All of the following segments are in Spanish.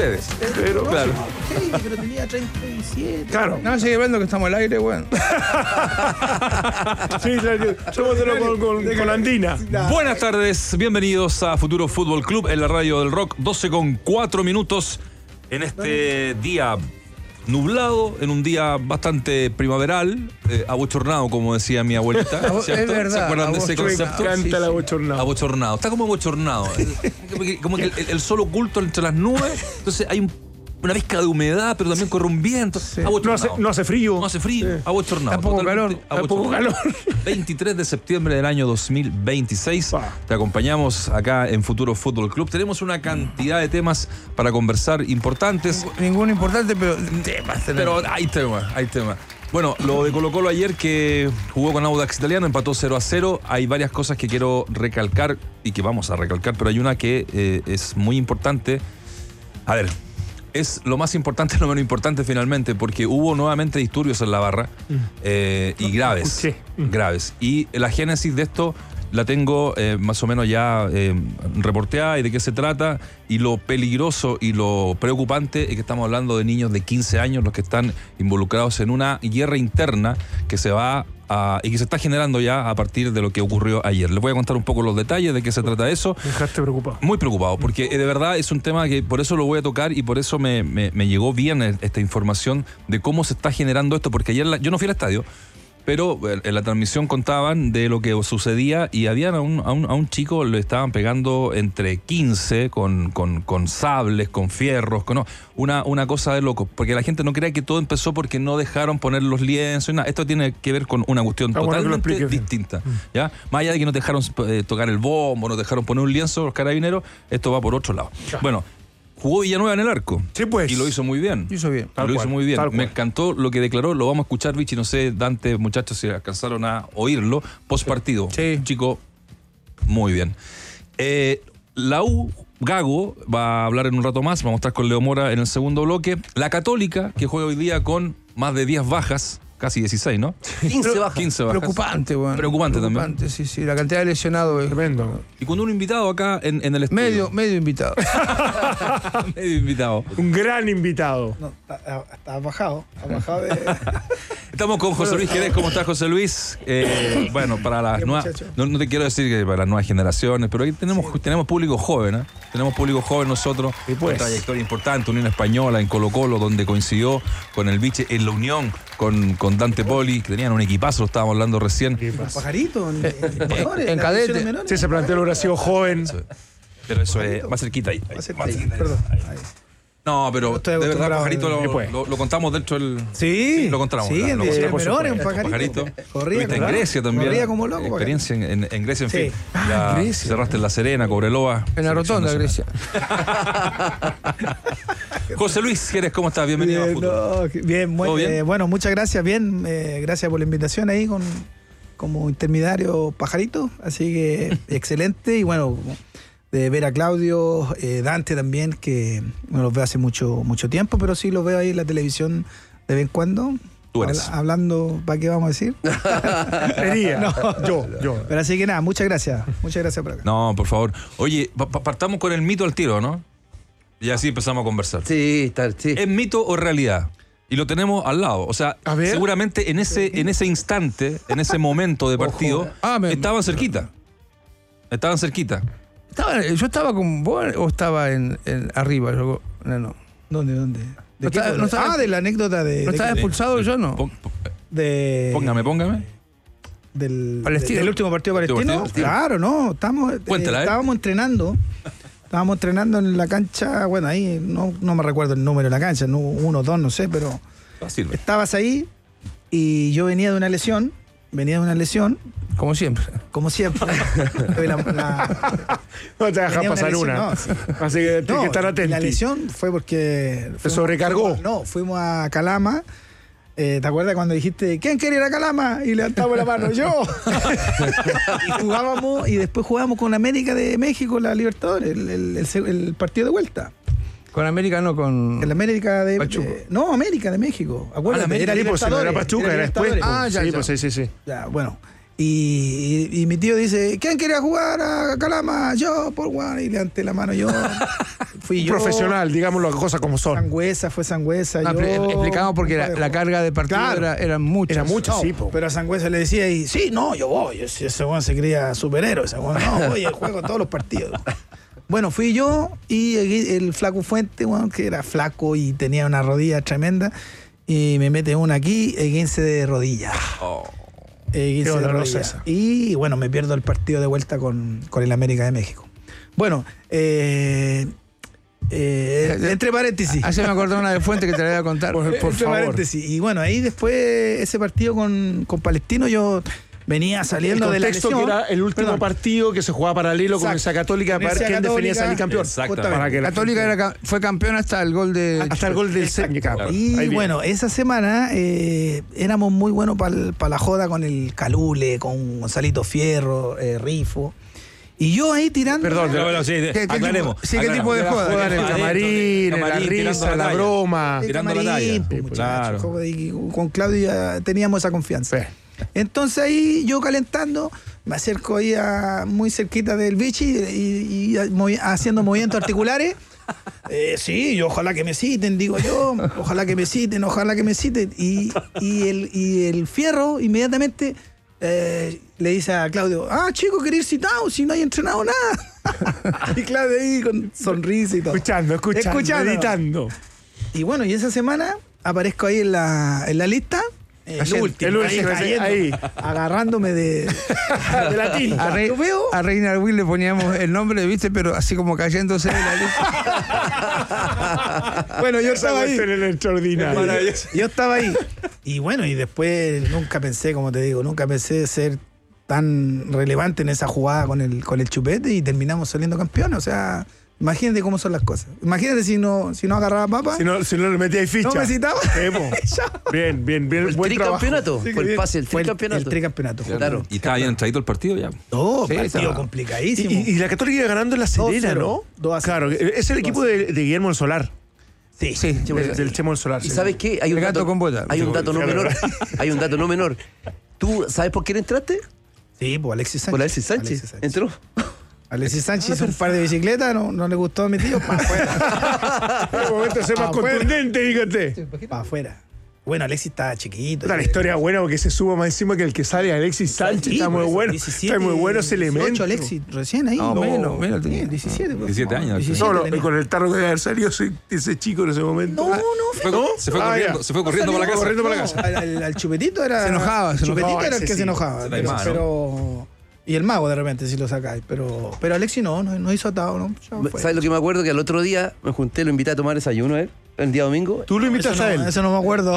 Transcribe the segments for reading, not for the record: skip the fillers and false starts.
ustedes. Pero claro. Sí, pero tenía 37. Claro. No, sigue viendo que estamos al aire, bueno. Sí, tómatelo con Andina. Buenas tardes, bienvenidos a Futuro Fútbol Club en la radio del rock, 12:04 en este día nublado, en un día bastante primaveral, abochornado, como decía mi abuelita, ¿cierto? Es verdad. ¿Se acuerdan de ese concepto? Canta la bochornada. Abochornado, está como abochornado. Como que el sol oculto entre las nubes, entonces hay una pizca de humedad, pero también corre un viento. Abochornado. No hace frío. No hace frío, abochornado. Tampoco calor. Tampoco calor. 23 de septiembre del año 2026. Te acompañamos acá en Futuro Fútbol Club. Tenemos una cantidad de temas para conversar importantes. Ninguno importante, pero temas. Pero hay temas. Bueno, lo de Colo-Colo ayer, que jugó con Audax Italiano, empató 0-0. Hay varias cosas que quiero recalcar y que vamos a recalcar, pero hay una que es muy importante. A ver, es lo más importante, lo menos importante finalmente, porque hubo nuevamente disturbios en la barra y graves. Graves. Y la génesis de esto la tengo más o menos ya reporteada y de qué se trata. Y lo peligroso y lo preocupante es que estamos hablando de niños de 15 años los que están involucrados en una guerra interna que se va y que se está generando ya a partir de lo que ocurrió ayer. Les voy a contar un poco los detalles de qué se trata eso. Me dejaste preocupado. Muy preocupado, porque de verdad es un tema que por eso lo voy a tocar y por eso me llegó bien esta información de cómo se está generando esto, porque ayer yo no fui al estadio, pero en la transmisión contaban de lo que sucedía y habían a un chico le estaban pegando entre 15 con sables, con fierros, una cosa de loco, porque la gente no crea que todo empezó porque no dejaron poner los lienzos y nada. Esto tiene que ver con una cuestión totalmente distinta, ¿ya? Más allá de que no dejaron tocar el bombo, no dejaron poner un lienzo los carabineros, esto va por otro lado. Bueno, jugó Villanueva en el arco. Sí, pues. Y lo hizo muy bien. Hizo bien. Lo hizo muy bien. Me encantó lo que declaró. Lo vamos a escuchar, Vichy. No sé, Dante, muchachos, si alcanzaron a oírlo. Post partido. Sí. Chico, muy bien. La U, Gago, va a hablar en un rato más. Vamos a estar con Leo Mora en el segundo bloque. La Católica, que juega hoy día con más de 10 bajas. Casi 16, ¿no? 15 bajas. 15 bajas. Preocupante, bueno. Preocupante también. Sí. La cantidad de lesionados es Tremendo. Y con un invitado acá en el estudio. medio invitado. Medio invitado. Un gran invitado. No, está bajado. Ha bajado de. Estamos con José Luis Jerez. ¿Cómo estás, José Luis? Bueno, para las Bien, nuevas... muchacho. No te quiero decir que para las nuevas generaciones, pero aquí tenemos público joven, ¿eh? Tenemos público joven nosotros. Y pues. Una trayectoria importante, Unión Española en Colo-Colo, donde coincidió con el Biche en la Unión, con Dante Poli, que tenían un equipazo, lo estábamos hablando recién. Los pajaritos menores, en las cadete. divisiones menores. Sí, ese plantel hubiera sido joven. Pero eso es más cerquita ahí. Va a ser ahí, perdón. Ahí. No, pero Estoy de verdad, acostumbrado. Pajarito, Pues. lo contamos dentro del... Sí, lo contamos. Sí, en lo divisiones contamos. menores, un pajarito. Pajarito. Corría, Estuviste en ¿verdad? Grecia también. Corría como loco. Experiencia en Grecia, en Sí. fin. Ya Grecia. cerraste en La Serena, Cobreloa. En la rotonda, Selección Grecia. nacional. José Luis Jerez, ¿cómo estás? Bienvenido a Futuro. Bien, ¿Todo bien? bueno, muchas gracias. Bien, gracias por la invitación ahí como intermediario pajarito. Así que excelente. Y bueno, de ver a Claudio, Dante también, que no los veo hace mucho tiempo, pero sí los veo ahí en la televisión de vez en cuando. Tú eres. Hablando, ¿para qué vamos a decir? Sería. Yo. Pero así que nada, muchas gracias. Muchas gracias por acá. No, por favor. Oye, partamos con el mito al tiro, ¿no? Y así empezamos a conversar. Sí, tal, sí. ¿Es mito o realidad? Y lo tenemos al lado. O sea, A ver. seguramente en ese instante, en ese momento de partido, estaban cerquita. Estaban cerquita. Yo estaba con vos o estaba en arriba. No. ¿Dónde? No ¿De qué? estaba- no estaba- De la anécdota de. ¿No estaba expulsado yo no? Póngame. Palestina. ¿Del último partido palestino? partido? Claro, no. Cuéntala, Estábamos entrenando. Estábamos entrenando en la cancha. Bueno, ahí no me recuerdo el número de la cancha, 1 o 2, no sé, pero Sirve. estabas ahí y yo venía de una lesión. Como siempre. Como siempre. No te dejas Tenía pasar lesión, una. no, sí. Así que tienes que estar atento. La lesión fue porque... ¿Te sobrecargó? Fuimos a Calama. ¿Te acuerdas cuando dijiste, ¿quién quiere ir a Calama? Y levantamos la mano, yo. y después jugábamos con América de México, la Libertadores, el partido de vuelta. Con América no, con... El América de... Pachuca. América de México. Acuérdate, América, era pues, si no era Libertadores. Pachuca, era después. Libertadores. Ah, ya. Sí. Ya, bueno. Y mi tío dice, ¿quién quería jugar a Calama? Yo, por Juan. Y levanté la mano yo. Fui Un yo. profesional, digamos las cosas como son. Sangüesa, fue Sangüesa. Ah, yo, explicamos porque la carga de partido Claro. era mucha. Era mucho, No, sí, po. pero a Sangüesa le decía, y sí, no, yo voy. Ese weón se creía superhéroe. Ese weón, no, voy, juego todos los partidos. Bueno, fui yo y el flaco Fuente, weón, que era flaco y tenía una rodilla tremenda, y me mete una aquí, 15 de rodilla. Qué dolorosa esa. Y bueno, me pierdo el partido de vuelta con el América de México. Bueno, entre paréntesis. Así me acordé una de Fuente que te la voy a contar. Por Entre favor. paréntesis. Y bueno, ahí después ese partido con Palestino yo venía saliendo El de la contexto lesión. que era el último Perdón. partido que se jugaba paralelo con Exacto. esa Católica para Universidad quien definía Católica, salir campeón. Exactamente. Para que la Católica fue campeón hasta el gol de. hasta el gol del Seña. Y bueno, esa semana éramos muy buenos para la joda con el Calule, con Gonzalito Fierro, Rifo. Y yo ahí tirando. Perdón, Pero bueno, sí, ¿Qué aclaremos. tipo- sí, ¿qué tipo de la joda? joda en el Adentro, camarín, camarín, la tirando risa, la la talla. broma. de tirando la camarín, talla. pues, Sí, muchachos, claro. juego con Claudio ya teníamos esa confianza. Sí. Entonces ahí yo calentando, me acerco ahí muy cerquita del bichi y haciendo movimientos articulares. Sí, yo ojalá que me citen, digo yo, ojalá que me citen, ojalá que me citen. Y el Fierro inmediatamente le dice a Claudio, chico, quería ir citado, si no hay entrenado nada. Y Claudio ahí con sonrisa y todo. Escuchando, meditando. Y bueno, y esa semana aparezco ahí en la lista. El último, ahí, cayendo, agarrándome de la tinta. A, ¿Lo veo? a Reina Will le poníamos el nombre, ¿viste? Pero así como cayéndose de la lista. Bueno, yo Esa estaba ahí. cuestión era extraordinaria. Yo estaba ahí. Y bueno, y después nunca pensé, como te digo, nunca pensé ser tan relevante en esa jugada con el Chupete y terminamos saliendo campeones. O sea, imagínate cómo son las cosas. Imagínate si no agarraba papa. Si no le metía ahí ficha. No me citaba. Bien. El Buen trabajo. tricampeonato. Sí, Fue el bien. pase, el Fue tricampeonato. El tricampeonato. Claro. Y estaba bien entradito el partido ya. No, Sí, partido estaba. complicadísimo. Y la Católica iba ganando en la Serena, 2-0. ¿no? 2-0. Claro, es el equipo de Guillermo del Solar. Sí. Sí, Del Chemo del Solar. ¿Y sí. sabes qué? Hay El un gato dato, con bota. hay un dato no Claro. menor. Hay un dato no menor. ¿Tú sabes por quién entraste? Sí, pues Alexis Sánchez. Por Alexis Sánchez. Entró. Alexis Sánchez hizo un par de bicicletas, no le gustó a mi tío, para afuera. En el momento de ser más Afuera. contundente, dígate. Para afuera. Bueno, Alexis estaba chiquito. Esta la historia buena porque se suba más encima que el que sale Alexis Sánchez. Sí, está muy por eso, bueno. 17, Está muy bueno ese 18 elemento. Alexis, recién ahí. No, menos tenía. Bien, 17. pues. 17 años. 17 No, tenía. con el tarro que debe haber salido ese chico en ese momento. No, Se fue Ah, corriendo, ya. se fue corriendo para la casa. Corriendo para la casa. Al Chupetito era. Se enojaba, el Chupetito era el ese que sí. se enojaba. Se la iba, pero y el mago de repente si lo sacáis. Pero Alexis no hizo atado, ¿no? Ya fue. ¿Sabes lo que me acuerdo? Que al otro día me junté, lo invité a tomar desayuno a él, el día domingo. Tú lo invitas Eso a no- él. Eso no me acuerdo.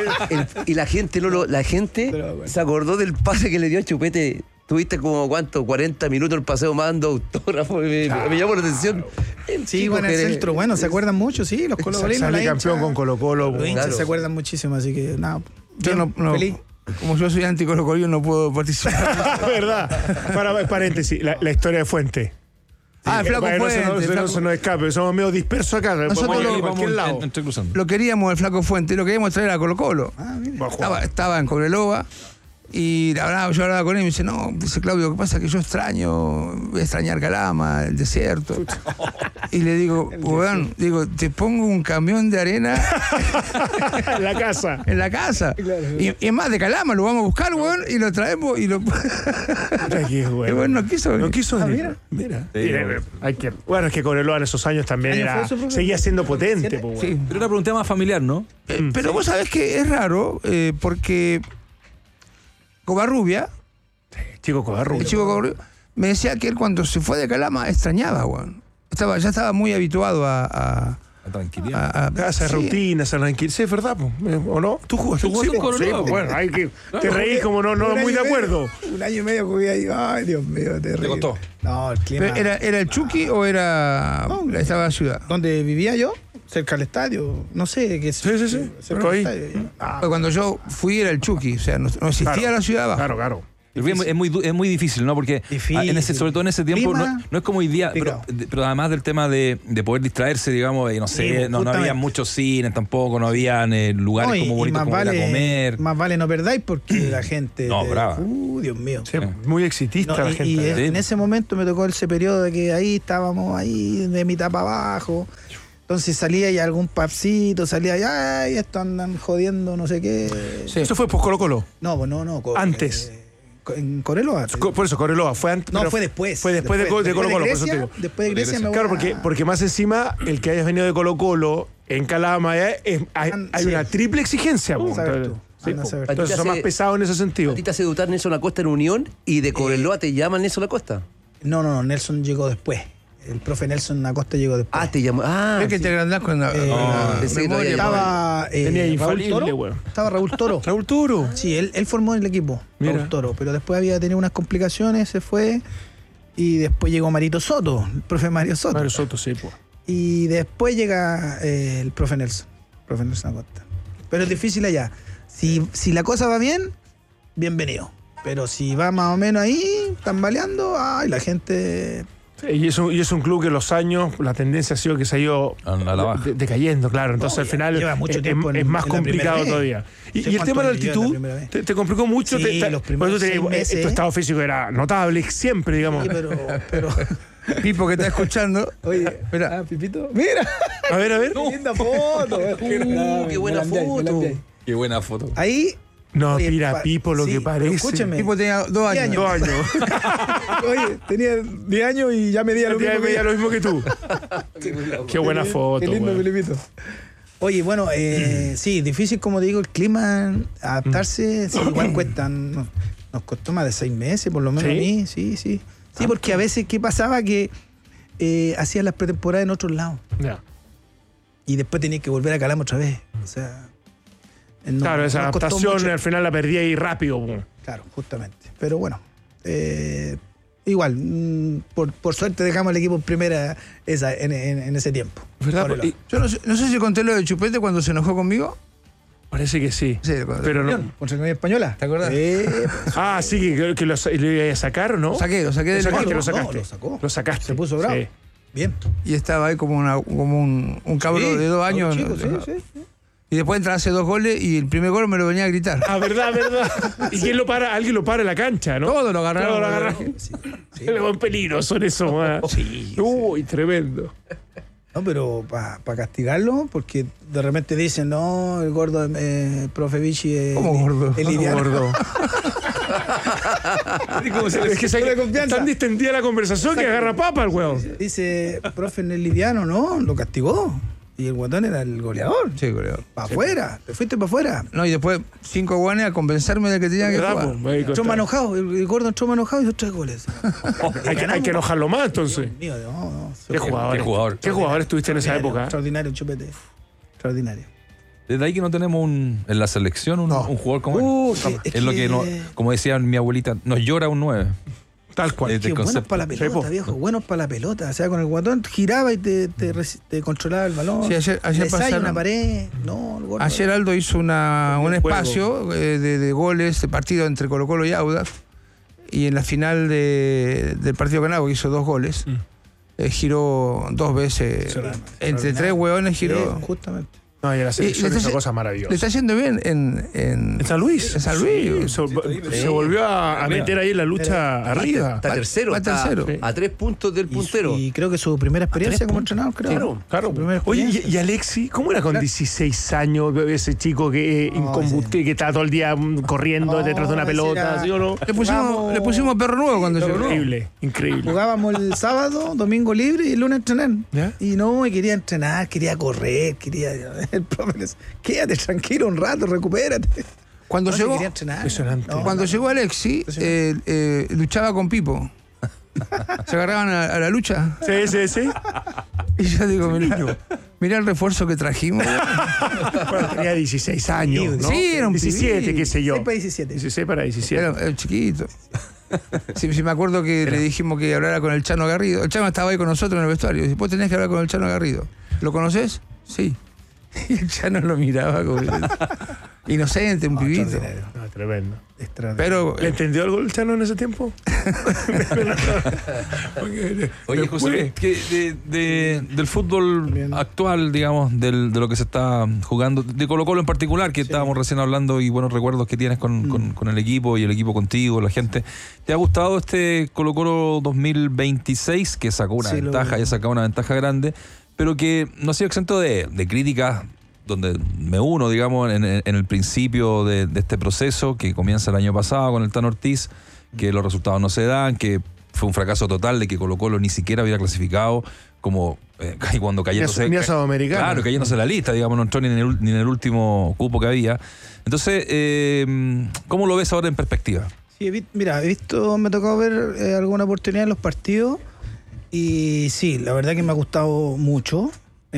Y la gente, Pero bueno. se acordó del pase que le dio a Chupete. Tuviste como, ¿cuánto? 40 minutos el paseo más dando autógrafo. Me llamó la atención. El Sí, chico bueno, el que- centro, bueno, se acuerdan mucho, sí, los colocolinos. Sale la campeón hincha- con Colo-Colo. Los hinchas Claro. se acuerdan muchísimo, así que nada. Yo bien, no, feliz. como yo soy anticolocolio, no puedo participar. ¿Verdad? Para paréntesis, la historia de Fuente. El flaco Para que Fuente. no el flaco- se nos escape, somos medio dispersos acá. Nosotros Podemos ir lo- a cualquier lado. Entrecruzando. Lo queríamos, el flaco Fuente, lo queríamos traer a Colo-Colo. Estaba en Cobreloa y yo hablaba con él y me dice, no, dice Claudio, ¿qué pasa? Que yo voy a extrañar Calama, el desierto. Y le digo, weón, te pongo un camión de arena En la casa. en la casa. Y es más, de Calama, lo vamos a buscar, weón, y lo traemos y lo... Aquí es Y bueno. bueno, no quiso venir. No quiso venir. mira. Mira. Sí, Mira, bueno, es que Cobreloa en esos años también ¿Año era, fue su programa? seguía siendo potente. ¿Siete? pues, Sí. bueno. Pero era por un tema familiar, ¿no? Pero vos sabés que es raro, porque Covarrubia, Chico Covarrubias. el chico Covarrubia, me decía que él cuando se fue de Calama extrañaba, weón. Ya estaba muy habituado a La tranquilidad. Hace sí. rutinas, hace tranquilidad. Sí, es verdad, po. ¿O no? ¿Tú jugaste jugaste en Cobreloa, Sí, po. bueno, hay que. Te reís como no Un año muy y de medio, acuerdo. Un año y medio jugué ahí. Ay, Dios mío, terrible. costó? No, el clima. ¿Era el Chucky o era estaba en la ciudad? ¿Dónde vivía yo? Cerca del estadio. No sé qué es. Sí. Cerca Pero del ahí. estadio. Ah, Cuando yo fui era el Chucky, o sea, no existía Claro. la ciudad abajo. Claro. Es muy difícil, ¿no? Porque sobre todo en ese tiempo no es como hoy día, pero además del tema de poder distraerse, digamos, no sé, no había muchos cines tampoco, no habían lugares como bonitos como ir a comer. Más vale no perdáis porque la gente... brava. Dios mío. Sí, muy exitista la gente. Y en ese momento me tocó ese periodo de que ahí estábamos ahí de mitad para abajo. Entonces salía y algún pubcito, salía y ay, esto andan jodiendo, no sé qué. Sí. ¿Eso fue por Colo-Colo? No. Antes. En Coreloa. Por eso, Coreloa. Fue antes. No, fue después. Fue después de Colo-Colo, por eso te digo. Después de Grecia me voy Claro, porque más encima, el que hayas venido de Colo-Colo, en Calama, hay una triple exigencia. Sí, entonces son más pesados en ese sentido. ¿A ti te hace debutar Nelson Acosta en Unión y de Cobreloa te llaman Nelson Acosta? No, Nelson llegó después. El profe Nelson Acosta llegó después. Te llamó. Es que te agrandás con la memoria. Estaba infalible, Raúl Toro. weón. Estaba Raúl Toro. Raúl Toro. Sí, él formó el equipo. Mira. Raúl Toro. Pero después había tenido unas complicaciones, se fue. Y después llegó Marito Soto, el profe Mario Soto. Mario Soto, sí, pues. Y después llega el profe Nelson Acosta. Pero es difícil allá. Si la cosa va bien, bienvenido. Pero si va más o menos ahí, tambaleando, la gente... Sí, y es un club que los años, la tendencia ha sido que se ha ido a la baja. Decayendo, claro. Entonces al final lleva mucho tiempo es más complicado todavía. Y el tema de la altitud te complicó mucho. Sí, los primeros 6 meses. Tu estado físico era notable, siempre, digamos. Sí, pero... Pipo que está escuchando. Oye, mira. Pipito, mira. A ver. Qué linda foto. Qué buena foto. Qué buena foto. Ahí... No, Oye, mira, Pipo, lo que parece. Escúcheme. Pipo tenía 2 años. 2 años. Oye, tenía 10 años y ya medía lo mismo que tú. Qué buena foto. Qué lindo, Filipito. Oye, bueno, sí, difícil, como te digo, el clima, adaptarse, sí, igual cuesta. Nos costó más de 6 meses, por lo menos a mí, sí. Sí, porque a veces, ¿qué pasaba? Que hacían las pretemporadas en otros lados. Ya. Y después tenías que volver a Calama otra vez. O sea... claro, esa adaptación al final la perdí ahí rápido. Claro, justamente. Pero bueno, igual, por suerte dejamos el equipo en primera en ese tiempo. ¿Verdad? Yo no sé si conté lo de Chupete cuando se enojó conmigo. Parece que sí. Pero no. ¿Contra la española? ¿Te acuerdas? Sí, que lo iba a sacar, ¿o no? Lo saqué del equipo. Lo sacaste. No, lo sacó. Lo sacaste. Se puso bravo. Sí. Bien. Y estaba ahí como un cabro de 2 años. Chico, sí. Y después entra, hace 2 goles y el primer gol me lo venía a gritar. Verdad. ¿Y quién lo para? Alguien lo para en la cancha, ¿no? Todo lo agarraron. Sí. El buen peligroso en eso, Sí. Uy, tremendo. No, pero para castigarlo, porque de repente dicen, no, el gordo, profe Vichy es... ¿Cómo gordo? El liviano. Es que tan distendida la conversación que agarra papa el huevo. Dice, profe, en el liviano, no, lo castigó. Y el guatón era el goleador. Sí, goleador. Para afuera, te fuiste para afuera. No, y después 5 guanes a convencerme de que tenía que jugar. Entró más enojado, el gordo entró más enojado y hizo 3 goles. Hay que enojarlo más, entonces. Dios mío, no. ¿Qué jugadores tuviste en esa época? Extraordinario, Chupete. Extraordinario. Desde ahí que no tenemos en la selección un jugador como él. Es lo que, como decía mi abuelita, nos llora un 9. Tal cual. Qué buenos para la pelota, viejo. Buenos para la pelota. O sea, con el guatón giraba y te controlaba el balón. Sí, ayer pasaron una pared. No, el gordo. Ayer Aldo hizo un espacio de goles, de partido entre Colo-Colo y Audax. Y en la final del partido con Audax hizo 2 goles. Giró 2 veces. Entre 3 hueones giró. Sí, justamente. No, y la selección hizo cosas maravillosas. Le está yendo bien en San Luis. En San Luis. Se volvió a meter ahí en la lucha arriba. Está tercero. Va tercero. A 3 puntos del puntero. Y creo que su primera experiencia como entrenador, creo. Claro. Oye, ¿y Alexi? ¿Cómo era con 16 años ese chico que incombustible, que estaba todo el día corriendo detrás de una pelota? ¿Sí o no? Le pusimos perro nuevo cuando llegó. Increíble. Jugábamos el sábado, domingo libre y el lunes entrenar. ¿Ya? Y quería entrenar, quería correr, el profe, quédate tranquilo un rato, recupérate. Cuando llegó, quería entrenar. Impresionante. Cuando llegó Alexi, luchaba con Pipo. Se agarraban a la lucha. Sí. Y yo digo, mirá el refuerzo que trajimos. Bueno, tenía 16 años, ¿no? Sí, era un 17, pibito. qué sé yo. 6 para 17. 16 para 17. Era chiquito. Sí, me acuerdo que le dijimos que hablara con el Chano Garrido. El Chano estaba ahí con nosotros en el vestuario. Dice, vos tenés que hablar con el Chano Garrido. ¿Lo conocés? Sí. Y el Chano lo miraba como... inocente, un pibito. Extraordinario. Tremendo. Extraordinario. Pero ¿Le entendió algo el Chano en ese tiempo? Oye, José, del fútbol Bien. actual, digamos, de lo que se está jugando, de Colo-Colo en particular, que estábamos recién hablando, y buenos recuerdos que tienes con el equipo y el equipo contigo, la gente. ¿Te ha gustado este Colo-Colo 2026, que sacó una Sí, ventaja, ya sacó una ventaja grande, pero que no ha sido exento de críticas, donde me uno, digamos, en el principio de este proceso que comienza el año pasado con el Tano Ortiz, que los resultados no se dan, que fue un fracaso total de que Colo-Colo ni siquiera hubiera clasificado, como cuando cayéndose... Ni a Sudamericana. Claro, cayéndose la lista, digamos, no entró ni en el último cupo que había. Entonces, ¿cómo lo ves ahora en perspectiva? Sí, mira, he visto, me ha tocado ver alguna oportunidad en los partidos y sí, la verdad que me ha gustado mucho.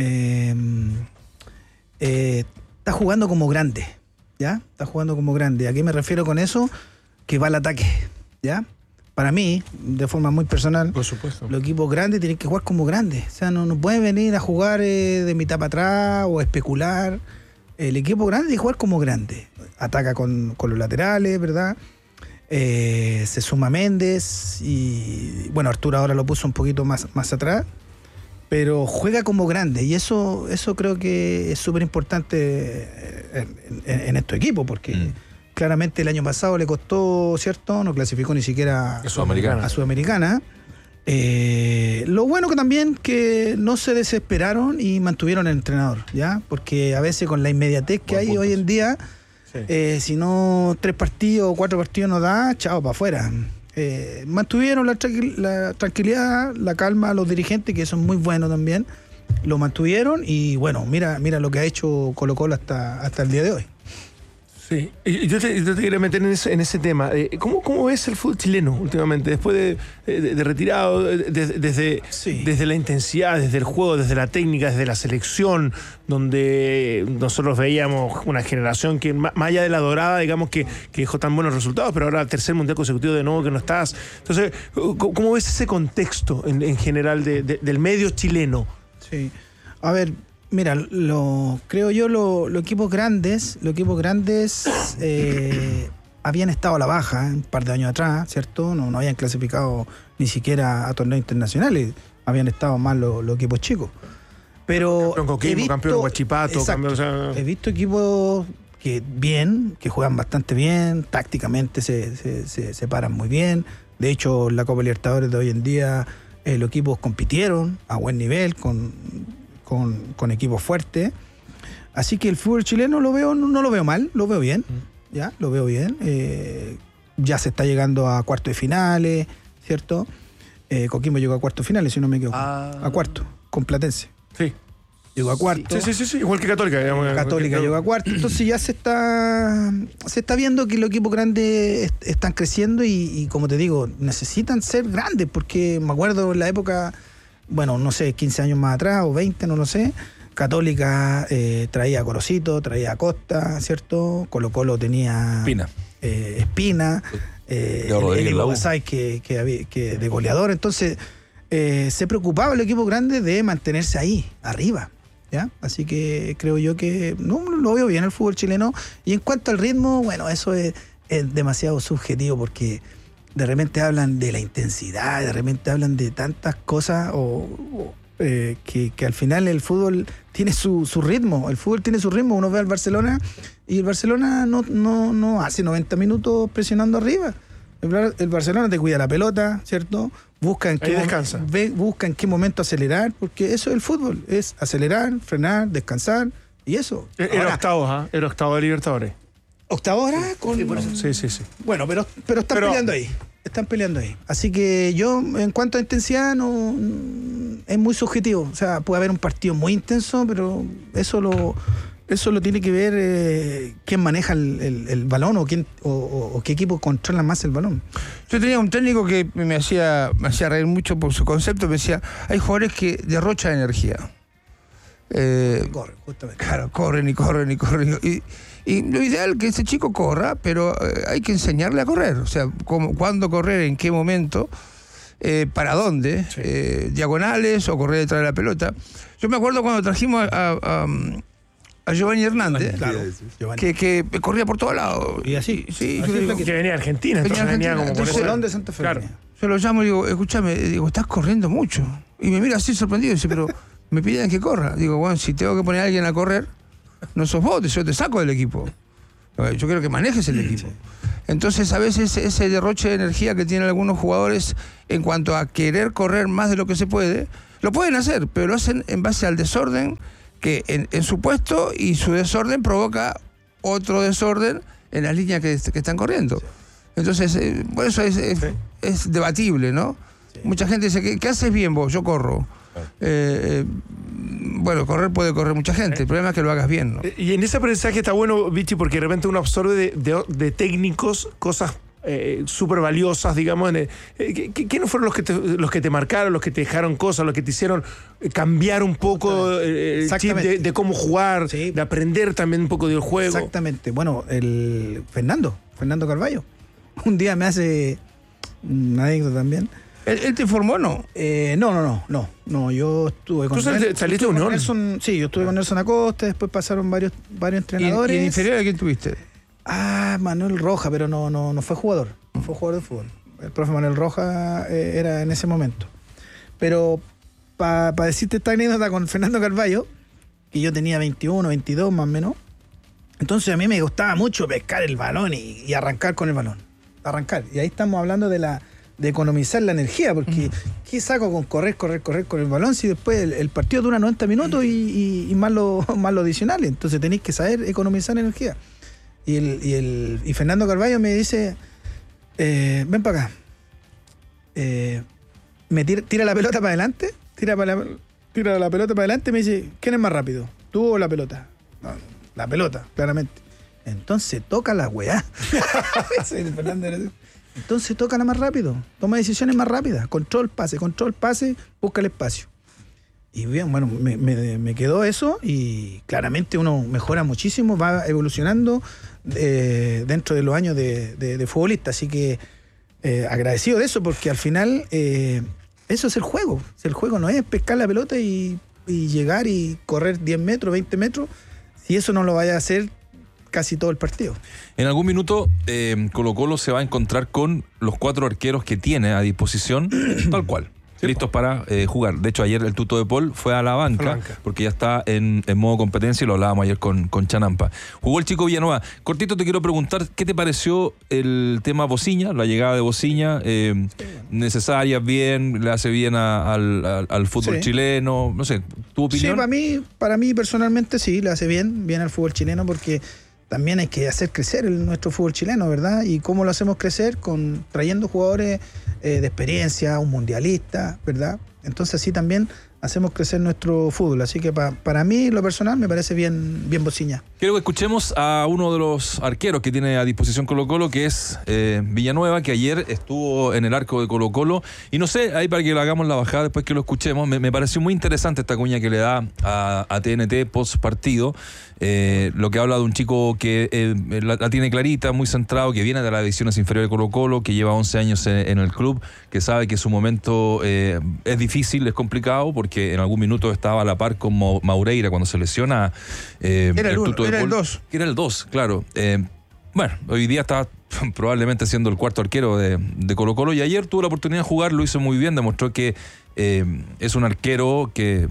Está jugando como grande, ¿ya? Está jugando como grande. ¿A qué me refiero con eso? Que va al ataque, ¿ya? Para mí, de forma muy personal, Por supuesto. los equipos grandes tienen que jugar como grandes. O sea, no pueden venir a jugar de mitad para atrás o a especular. El equipo grande tiene que jugar como grande. Ataca con los laterales, ¿verdad? Se suma Méndez y, bueno, Arturo ahora lo puso un poquito más atrás. Pero juega como grande y eso creo que es súper importante en estos equipos, porque claramente el año pasado le costó, ¿cierto? No clasificó ni siquiera A Sudamericana. a Sudamericana. Lo bueno que también que no se desesperaron y mantuvieron el entrenador, ¿ya? Porque a veces con la inmediatez que hay hoy en día, si no 3 partidos o 4 partidos no da, chao, para afuera. Mantuvieron la tranquilidad, la calma a los dirigentes, que son muy buenos también. Lo mantuvieron y bueno, mira lo que ha hecho Colo-Colo hasta el día de hoy. Sí, y yo te quería meter en ese tema. ¿Cómo ves el fútbol chileno últimamente? Después de retirado, desde la intensidad, desde el juego, desde la técnica, desde la selección, donde nosotros veíamos una generación que, más allá de la dorada, digamos, que dejó tan buenos resultados, pero ahora tercer mundial consecutivo de nuevo que no estás. Entonces, ¿cómo ves ese contexto en general del medio chileno? Sí. A ver, mira, creo yo los equipos grandes habían estado a la baja un par de años atrás, ¿cierto? No habían clasificado ni siquiera a torneos internacionales, habían estado más los equipos chicos. Pero Campeón Coquimbo, campeón Huachipato, he visto equipos que juegan bastante bien, tácticamente se paran muy bien. De hecho, en la Copa Libertadores de hoy en día los equipos compitieron a buen nivel con equipos fuertes. Así que el fútbol chileno no lo veo mal, lo veo bien. Ya, lo veo bien. Ya se está llegando a cuartos de finales, ¿cierto? Coquimbo llegó a cuartos de finales, si no me equivoco. A cuarto, con Platense. Sí. Llegó a cuarto. Sí, igual que Católica. Digamos, Católica llegó a cuarto. Entonces ya se está viendo que los equipos grandes están creciendo y como te digo, necesitan ser grandes, porque me acuerdo en la época, bueno, no sé, 15 años más atrás o 20, no lo sé, Católica traía a Corocito, traía a Costa, ¿cierto? Colo-Colo tenía Espina, el Basay que de goleador. Entonces se preocupaba el equipo grande de mantenerse ahí, arriba, ¿ya? Así que creo yo que no lo veo bien el fútbol chileno. Y en cuanto al ritmo, bueno, eso es demasiado subjetivo, porque de repente hablan de la intensidad, de repente hablan de tantas cosas que al final el fútbol tiene su ritmo. El fútbol tiene su ritmo. Uno ve al Barcelona y el Barcelona no hace 90 minutos presionando arriba. El Barcelona te cuida la pelota, ¿cierto? Busca en qué momento acelerar, porque eso es el fútbol, es acelerar, frenar, descansar y eso. Era octavo de Libertadores. ¿Octavo ahora? Sí. Bueno, pero están peleando ahí. Están peleando ahí. Así que yo, en cuanto a intensidad, no es muy subjetivo. O sea, puede haber un partido muy intenso, pero eso lo tiene que ver quién maneja el balón o qué equipo controla más el balón. Yo tenía un técnico que me hacía reír mucho por su concepto. Me decía, hay jugadores que derrochan energía. Corren, justamente. Claro, corren. Y lo ideal es que ese chico corra, pero hay que enseñarle a correr. O sea, cuándo correr, en qué momento, para dónde, diagonales o correr detrás de la pelota. Yo me acuerdo cuando trajimos a a Giovanni Hernández, Claro, Giovanni. que corría por todos lados. Y así. Sí, Así yo es digo, Que venía de Argentina, entonces venía como por El eso. Colón de Santa Fe. Claro. yo lo llamo y digo, escúchame, digo, estás corriendo mucho. Y me mira así sorprendido, dice, pero me piden que corra. Digo, bueno, si tengo que poner a alguien a correr, no sos vos, yo te saco del equipo. Yo quiero que manejes el equipo. Entonces, a veces ese derroche de energía que tienen algunos jugadores en cuanto a querer correr más de lo que se puede, lo pueden hacer, pero lo hacen en base al desorden que en su puesto, y su desorden provoca otro desorden en las líneas que están corriendo. Entonces, por eso es debatible, ¿no? Mucha gente dice, ¿qué haces bien vos? Yo corro. Bueno, correr puede correr mucha gente, el problema es que lo hagas bien, ¿no? Y en ese aprendizaje está bueno, Vichy, porque de repente uno absorbe de técnicos cosas súper valiosas, digamos. ¿Quiénes fueron los que te marcaron, los que te dejaron cosas, los que te hicieron cambiar un poco el chip de cómo jugar, Sí. de aprender también un poco del juego? Exactamente. Bueno, el Fernando Carballo. Un día me hace una anécdota también. ¿Él te formó o no? No, yo estuve con ¿Tú saliste de Unión? Nelson, sí, yo estuve con Nelson Acosta, después pasaron varios entrenadores. ¿Y en inferior a quién tuviste? Manuel Roja, pero no fue jugador. No fue jugador de fútbol. El profe Manuel Roja era en ese momento. Pero para decirte esta anécdota con Fernando Carballo, que yo tenía 21, 22 más o menos, entonces a mí me gustaba mucho pescar el balón y arrancar con el balón. Arrancar. Y ahí estamos hablando de economizar la energía, porque ¿qué saco con correr con el balón si después el partido dura 90 minutos y más lo adicional? Entonces tenéis que saber economizar energía. Y Fernando Carballo me dice, ven para acá, me tira la pelota para adelante, tira la pelota para adelante y me dice, ¿quién es más rápido? ¿Tú o la pelota? No, la pelota, claramente. Entonces toca la weá. Entonces tócala más rápido, toma decisiones más rápidas, control, pase, busca el espacio. Y bien, bueno, me quedó eso, y claramente uno mejora muchísimo, va evolucionando dentro de los años de futbolista. Así que agradecido de eso, porque al final eso es el juego. El juego no es pescar la pelota y llegar y correr 10 metros, 20 metros, si eso no lo vaya a hacer casi todo el partido. En algún minuto Colo-Colo se va a encontrar con los 4 arqueros que tiene a disposición, tal cual, listos para jugar. De hecho, ayer el Tuto de Paul fue a la banca, porque ya está en modo competencia, y lo hablábamos ayer con Chanampa. Jugó el chico Villanueva. Cortito, te quiero preguntar, ¿qué te pareció el tema Bociña, la llegada de Bociña? ¿Necesaria, bien, le hace bien al fútbol chileno? No sé, ¿tu opinión? Sí, para mí personalmente sí, le hace bien al fútbol chileno, porque también hay que hacer crecer nuestro fútbol chileno, ¿verdad? ¿Y cómo lo hacemos crecer? Trayendo jugadores de experiencia, un mundialista, ¿verdad? Entonces así también hacemos crecer nuestro fútbol. Así que para mí, lo personal, me parece bien Bociña. Quiero que escuchemos a uno de los arqueros que tiene a disposición Colo-Colo, que es Villanueva, que ayer estuvo en el arco de Colo-Colo. Y no sé, ahí para que le hagamos la bajada después que lo escuchemos, me pareció muy interesante esta cuña que le da a TNT post partido. Lo que habla de un chico que la tiene clarita, muy centrado, que viene de las divisiones inferiores de Colo-Colo, que lleva 11 años en el club, que sabe que su momento es difícil, es complicado, porque en algún minuto estaba a la par con Maureira cuando se lesiona Era el Tuto de Paul. Era el 2. Era el 2, claro. Bueno, hoy día está probablemente siendo el cuarto arquero de Colo-Colo, y ayer tuvo la oportunidad de jugar, lo hizo muy bien, demostró que es un arquero que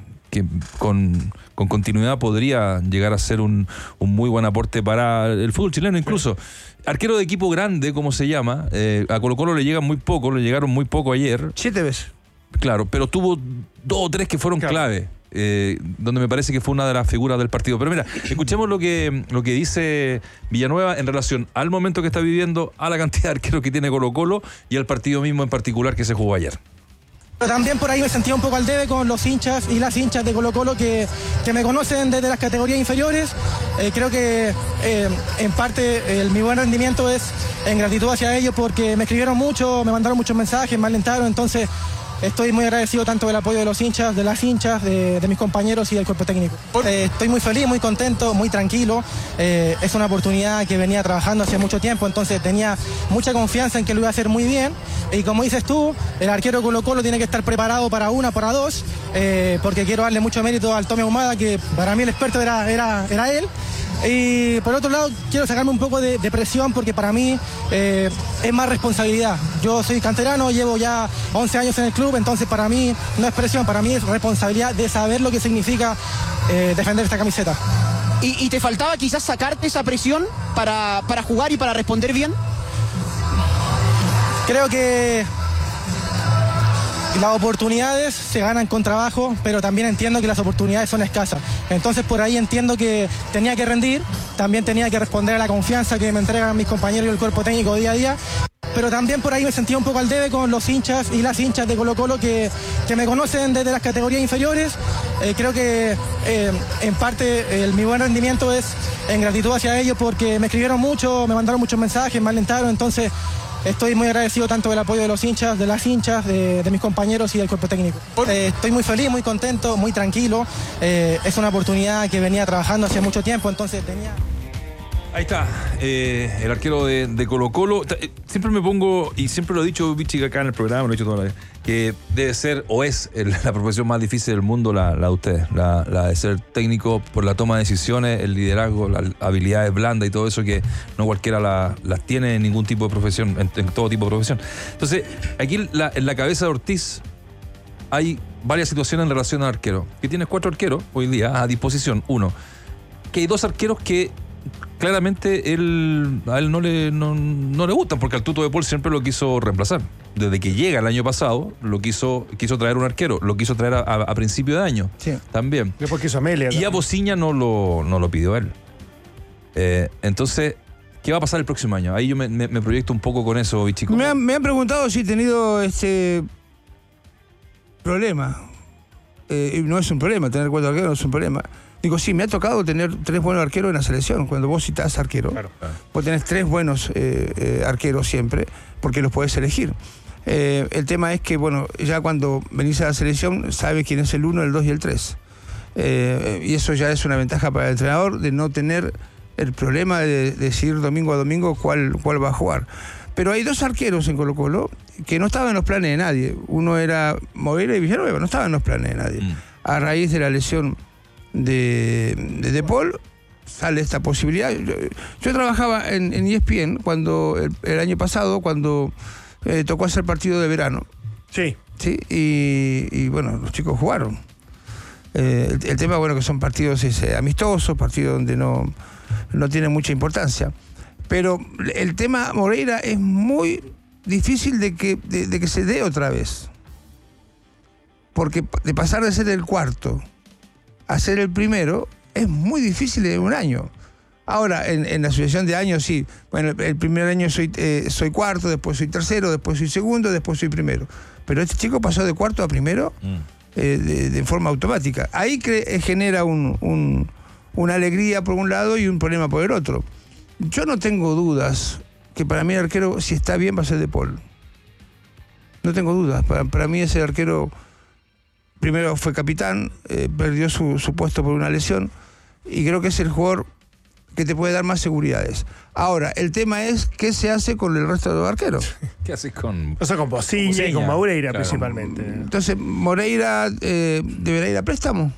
con continuidad podría llegar a ser un muy buen aporte para el fútbol chileno incluso. Arquero de equipo grande, como se llama, a Colo-Colo le llegaron muy poco ayer. 7 veces. Claro, pero tuvo 2 o 3 que fueron clave, donde me parece que fue una de las figuras del partido. Pero mira, escuchemos lo que dice Villanueva en relación al momento que está viviendo, a la cantidad de arqueros que tiene Colo-Colo y al partido mismo en particular que se jugó ayer. Pero también por ahí me sentía un poco al debe con los hinchas y las hinchas de Colo-Colo que me conocen desde las categorías inferiores. Creo que en parte mi buen rendimiento es en gratitud hacia ellos, porque me escribieron mucho, me mandaron muchos mensajes, me alentaron. Entonces estoy muy agradecido tanto del apoyo de los hinchas, de las hinchas, de mis compañeros y del cuerpo técnico. Estoy muy feliz, muy contento, muy tranquilo. Es una oportunidad que venía trabajando hace mucho tiempo, entonces tenía mucha confianza en que lo iba a hacer muy bien. Y como dices tú, el arquero Colo-Colo tiene que estar preparado para una, para dos, porque quiero darle mucho mérito al Tommy Ahumada, que para mí el experto era él. Y por otro lado, quiero sacarme un poco de presión, porque para mí es más responsabilidad. Yo soy canterano, llevo ya 11 años en el club, entonces para mí no es presión, para mí es responsabilidad de saber lo que significa defender esta camiseta. ¿Y te faltaba quizás sacarte esa presión para jugar y para responder bien? Creo que las oportunidades se ganan con trabajo, pero también entiendo que las oportunidades son escasas. Entonces por ahí entiendo que tenía que rendir, también tenía que responder a la confianza que me entregan mis compañeros y el cuerpo técnico día a día. Pero también por ahí me sentía un poco al debe con los hinchas y las hinchas de Colo-Colo que me conocen desde las categorías inferiores. Creo que en parte mi buen rendimiento es en gratitud hacia ellos, porque me escribieron mucho, me mandaron muchos mensajes, me alentaron, entonces estoy muy agradecido tanto del apoyo de los hinchas, de las hinchas, de mis compañeros y del cuerpo técnico. Estoy muy feliz, muy contento, muy tranquilo. Es una oportunidad que venía trabajando hace mucho tiempo, entonces tenía... Ahí está, el arquero de Colo-Colo. Siempre me pongo, y siempre lo he dicho, Vichy, acá en el programa, lo he dicho toda la vez, que debe ser, o es la profesión más difícil del mundo, la de ustedes. La de ser técnico por la toma de decisiones, el liderazgo, las habilidades blandas y todo eso que no cualquiera las tiene en ningún tipo de profesión, en todo tipo de profesión. Entonces, aquí en la cabeza de Ortiz hay varias situaciones en relación al arquero. Que tienes 4 arqueros hoy en día a disposición. Uno, que hay 2 arqueros que claramente a él no le gustan, porque al Tuto de Paul siempre lo quiso reemplazar. Desde que llega el año pasado, quiso traer un arquero, lo quiso traer a principio de año. Sí. También. Después quiso Amelia. Y a Bociña no lo pidió él. Entonces, ¿qué va a pasar el próximo año? Ahí yo me proyecto un poco con eso, Vichy. Me han preguntado si he tenido este problema. No es un problema, tener 4 arqueros no es un problema. Digo, sí, me ha tocado tener 3 buenos arqueros en la selección. Cuando vos citás arquero, claro. Vos tenés 3 buenos arqueros siempre, porque los podés elegir. El tema es que, bueno, ya cuando venís a la selección, sabes quién es el 1, el 2 y el 3. Y eso ya es una ventaja para el entrenador, de no tener el problema de decidir domingo a domingo cuál va a jugar. Pero hay 2 arqueros en Colo-Colo que no estaban en los planes de nadie. Uno era Moreira y Villanueva, no estaban en los planes de nadie. A raíz de la lesión de Paul, sale esta posibilidad. Yo trabajaba en ESPN cuando el año pasado, cuando tocó hacer partido de verano. Sí. ¿Sí? Y bueno, los chicos jugaron. El tema, bueno, que son partidos amistosos, partidos donde no tienen mucha importancia. Pero el tema Moreira es muy difícil de que se dé otra vez. Porque de pasar de ser el cuarto a ser el primero es muy difícil en un año. Ahora, en la asociación de años, sí. Bueno, el primer año soy cuarto, después soy tercero, después soy segundo, después soy primero. Pero este chico pasó de cuarto a primero de forma automática. Ahí genera una alegría por un lado y un problema por el otro. Yo no tengo dudas que para mí el arquero, si está bien, va a ser De Paul. No tengo dudas. Para mí ese arquero... Primero fue capitán, perdió su puesto por una lesión, y creo que es el jugador que te puede dar más seguridades. Ahora, el tema es qué se hace con el resto de los arqueros. ¿Qué haces con...? O sea, con Bociña y con Moreira, claro, principalmente. Entonces, Moreira deberá ir a préstamo.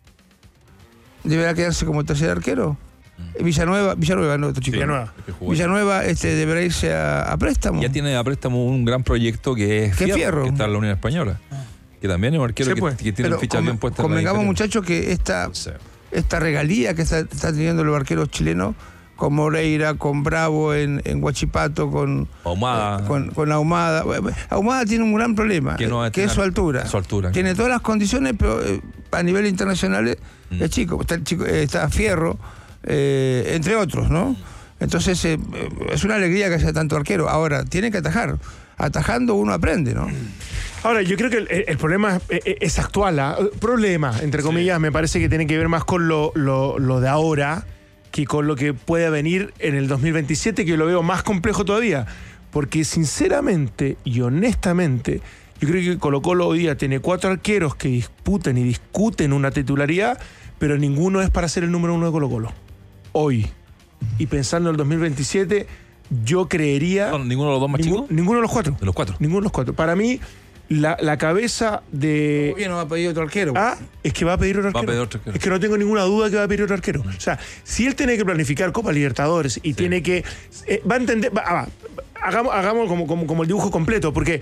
Deberá quedarse como tercer arquero. Villanueva, no, otro chico. Villanueva deberá irse a préstamo. Ya tiene a préstamo un gran proyecto que es Fierro, que está en la Unión Española. Que también es un arquero que tiene fichas bien puestas. Convengamos, muchachos, que esta regalía que está teniendo los arqueros chilenos, con Moreira, con Bravo en Huachipato, con Ahumada. Con Ahumada. Ahumada tiene un gran problema, que es su altura. Tiene todas las condiciones, pero a nivel internacional es chico. Está Fierro, entre otros, ¿no? Entonces, es una alegría que haya tanto arquero. Ahora, tiene que atajar. Atajando uno aprende, ¿no? Ahora, yo creo que el problema es actual. Problema, entre comillas, me parece que tiene que ver más con lo de ahora que con lo que puede venir en el 2027, que lo veo más complejo todavía. Porque sinceramente y honestamente, Yo creo que Colo-Colo hoy día tiene 4 arqueros que disputan y discuten una titularidad, pero ninguno es para ser el número 1 de Colo-Colo. Hoy. Y pensando en el 2027, yo creería... ¿Ninguno de los dos más chicos? Ninguno de los 4. De los 4. Ninguno de los 4. Para mí, la cabeza de... ¿Por qué no va a pedir otro arquero? Es que va a pedir otro arquero. Va a pedir otro arquero. Es que no tengo ninguna duda que va a pedir otro arquero. O sea, si él tiene que planificar Copa Libertadores y tiene que... va a entender... hagamos como el dibujo completo, porque...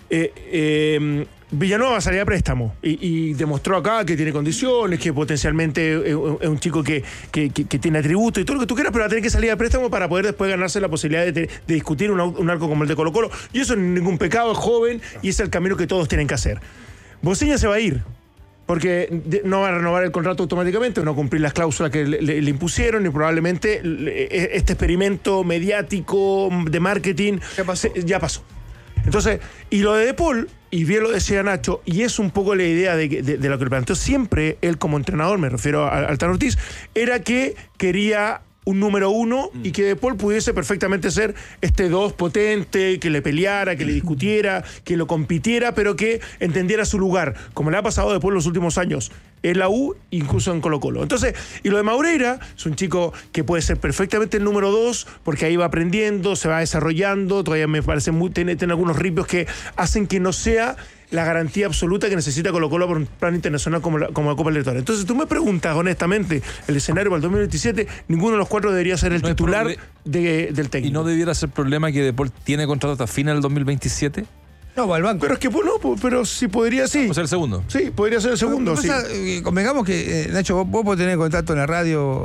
Villanueva salía a préstamo y demostró acá que tiene condiciones, que potencialmente es un chico que tiene atributos y todo lo que tú quieras, pero va a tener que salir a préstamo para poder después ganarse la posibilidad de discutir un arco como el de Colo-Colo. Y eso no es ningún pecado, es joven y es el camino que todos tienen que hacer. Bociña se va a ir, porque no va a renovar el contrato automáticamente, no cumplir las cláusulas que le impusieron y probablemente este experimento mediático de marketing ya pasó. Entonces, y lo de Paul, y bien lo decía Nacho, y es un poco la idea de lo que planteó siempre él como entrenador, me refiero al Tano Ortiz, era que quería un número 1 y que De Paul pudiese perfectamente ser este 2 potente, que le peleara, que le discutiera, que lo compitiera, pero que entendiera su lugar, como le ha pasado a De Paul los últimos años en la U, incluso en Colo-Colo. Entonces, y lo de Maureira, es un chico que puede ser perfectamente el número 2, porque ahí va aprendiendo, se va desarrollando, todavía me parece tiene algunos ripios que hacen que no sea la garantía absoluta que necesita Colo-Colo por un plan internacional como la Copa Libertadores. Entonces, tú me preguntas honestamente, el escenario para el 2027, ninguno de los 4 debería ser el titular del técnico. ¿Y no debiera ser problema que De Paul tiene contrato hasta fin del 2027? No, va al banco. Pero es que pero sí podría, sí. ¿O ser el segundo? Sí, podría ser el segundo, sí. Convengamos que, Nacho, vos podés tener contacto en la radio,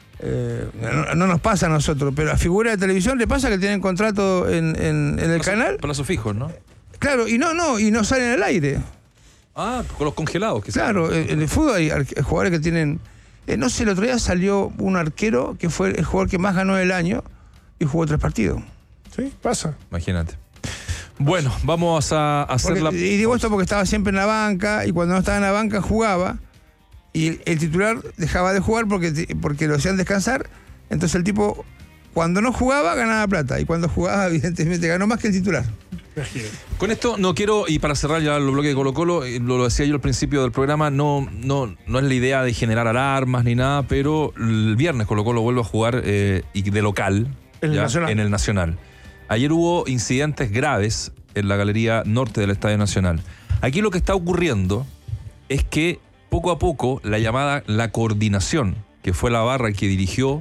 no nos pasa a nosotros, pero a figuras de televisión le pasa que tienen contrato en el canal. Plazos fijos, ¿no? Claro, y no salen al aire. Ah, con los congelados. Claro, en el fútbol hay jugadores que tienen... no sé, el otro día salió un arquero que fue el jugador que más ganó del año y jugó 3 partidos. Sí, pasa. Imagínate. Bueno, vamos a hacer la... Y digo esto porque estaba siempre en la banca y cuando no estaba en la banca jugaba y el titular dejaba de jugar porque lo hacían descansar. Entonces el tipo, cuando no jugaba, ganaba plata y cuando jugaba, evidentemente, ganó más que el titular. Con esto no quiero, y para cerrar ya los bloques de Colo-Colo, lo decía yo al principio del programa, no es la idea de generar alarmas ni nada, pero el viernes Colo-Colo vuelve a jugar y de local en el Nacional. Ayer hubo incidentes graves en la galería norte del Estadio Nacional. Aquí lo que está ocurriendo es que poco a poco la coordinación, que fue la barra que dirigió,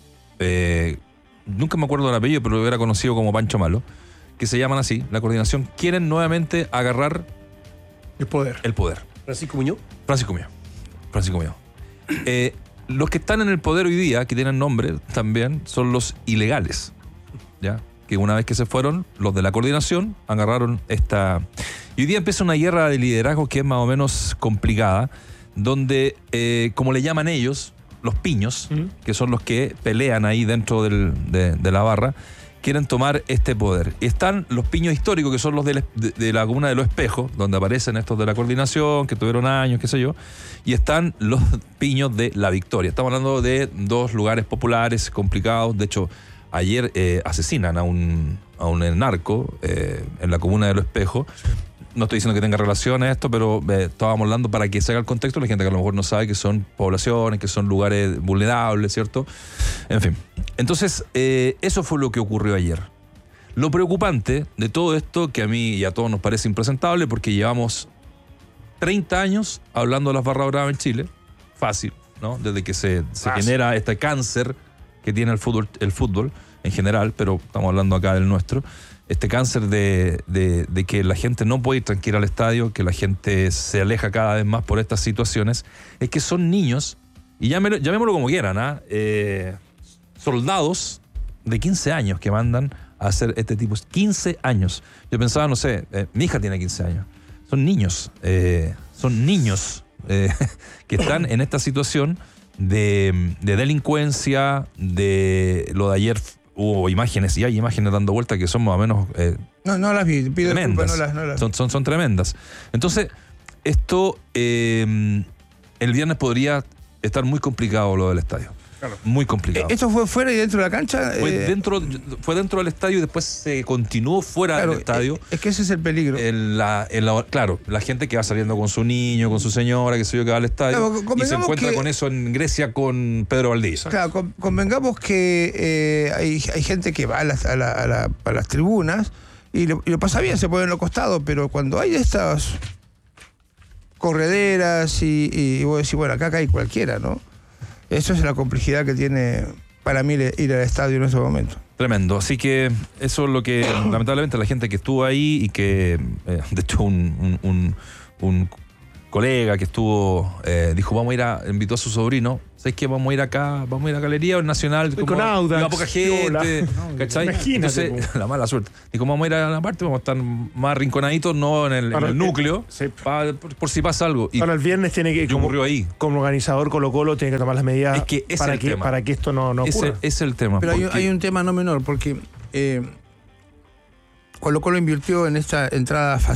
nunca me acuerdo del apellido, pero era conocido como Pancho Malo, que se llaman así, la coordinación, quieren nuevamente agarrar el poder. Francisco Muñoz. Los que están en el poder hoy día, que tienen nombre también, son los ilegales, ¿ya? Que una vez que se fueron, los de la coordinación agarraron esta... Y hoy día empieza una guerra de liderazgo que es más o menos complicada, donde, como le llaman ellos, los piños, que son los que pelean ahí dentro de la barra, quieren tomar este poder. Están los piños históricos, que son los de la comuna de Los Espejos, donde aparecen estos de la coordinación, que tuvieron años, qué sé yo, y están los piños de La Victoria. Estamos hablando de 2 lugares populares, complicados. De hecho, ayer asesinan a un narco en la comuna de Los Espejos. No estoy diciendo que tenga relación a esto, pero estábamos hablando para que se haga el contexto. La gente que a lo mejor no sabe que son poblaciones, que son lugares vulnerables, ¿cierto? En fin. Entonces, eso fue lo que ocurrió ayer. Lo preocupante de todo esto, que a mí y a todos nos parece impresentable, porque llevamos 30 años hablando de las barras bravas en Chile. Fácil, ¿no? Desde que se genera este cáncer que tiene el fútbol en general, pero estamos hablando acá del nuestro. Este cáncer de que la gente no puede ir tranquila al estadio, que la gente se aleja cada vez más por estas situaciones, es que son niños, y llamémoslo como quieran, soldados de 15 años que mandan a hacer este tipo. 15 años. Yo pensaba, no sé, mi hija tiene 15 años. Son niños que están en esta situación de delincuencia, de lo de ayer. Hubo imágenes, y hay imágenes dando vuelta que son más o menos no las vi, pido tremendas. Disculpa, no las Son tremendas. Entonces, esto el viernes podría estar muy complicado lo del estadio. Muy complicado. ¿Esto fue fuera y dentro de la cancha? Fue dentro del estadio y después se continuó fuera del estadio. Es que ese es el peligro. Claro, la gente que va saliendo con su niño, con su señora, que que va al estadio, y se encuentra con eso en Grecia con Pedro Valdivia. Claro, convengamos que hay gente que va a las tribunas y lo pasa bien, se pone en los costados, pero cuando hay estas correderas y vos decís, bueno, acá hay cualquiera, ¿no? Eso es la complejidad que tiene para mí ir al estadio en ese momento. Tremendo. Así que eso es lo que, lamentablemente, la gente que estuvo ahí y que, de hecho, un colega que estuvo, dijo, invitó a su sobrino, ¿sabes qué? Vamos a ir acá, a Galería o Nacional. Con Audax. Iba poca gente, ¿cachai? Imagínate. Entonces, la mala suerte. Dijo, vamos a ir a la parte, vamos a estar más rinconaditos, no en el núcleo, sí. por si pasa algo. Y ahora el viernes tiene que, ocurrió ahí. Como organizador Colo-Colo, tiene que tomar las medidas para que esto no ocurra. Ese es el tema. Pero hay un tema no menor, porque Colo-Colo invirtió en esta entrada